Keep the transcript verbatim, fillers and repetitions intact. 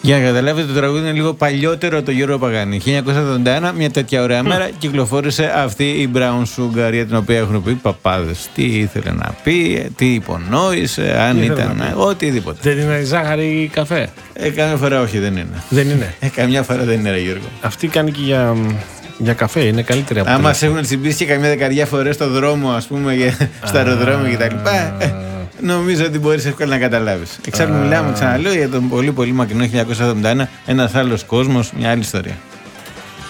Για να καταλάβετε, το τραγούδι είναι λίγο παλιότερο από τον Γιώργο Παγάνη. χίλια εννιακόσια εβδομήντα ένα, μια τέτοια ωραία μέρα, mm. κυκλοφόρησε αυτή η Brown Sugar, για την οποία έχουν πει παπάδες. Τι ήθελε να πει, τι υπονόησε, αν τι ήταν. Οτιδήποτε. Δεν είναι ζάχαρη ή καφέ. Ε, καμιά φορά όχι, δεν είναι. Δεν είναι. Ε, καμιά φορά δεν είναι, ρε Γιώργο. Αυτή κάνει και για, για καφέ, είναι καλύτερη από άμα σε έχουν τσιμπήσει και καμιά δεκαριά φορές στο δρόμο, ας πούμε, στο αεροδρόμιο κτλ. Νομίζω ότι μπορείς εύκολα να καταλάβεις. Εξάλλου, μιλάμε, ξαναλέω, για τον πολύ πολύ μακρινό χίλια εννιακόσια εβδομήντα ένα, ένας άλλος κόσμος, μια άλλη ιστορία.